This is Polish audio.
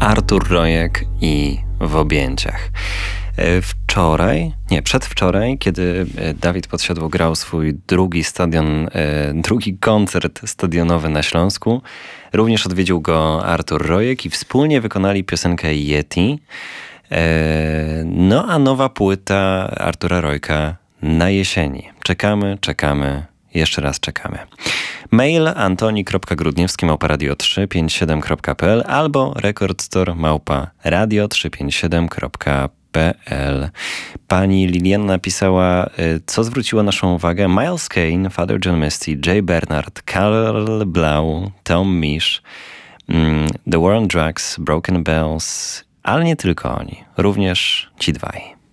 Artur Rojek i W objęciach. Przedwczoraj, kiedy Dawid Podsiadło grał swój drugi koncert stadionowy na Śląsku, również odwiedził go Artur Rojek i wspólnie wykonali piosenkę Yeti. No a nowa płyta Artura Rojka na jesieni. Czekamy, jeszcze raz czekamy. Mail antoni.grudniewski@radio357.pl albo recordstore@radio357.pl. Pani Liliana napisała, co zwróciło naszą uwagę: Miles Kane, Father John Misty, Jay Bernard, Karl Blau, Tom Misch, The War on Drugs, Broken Bells, ale nie tylko oni, również ci dwaj.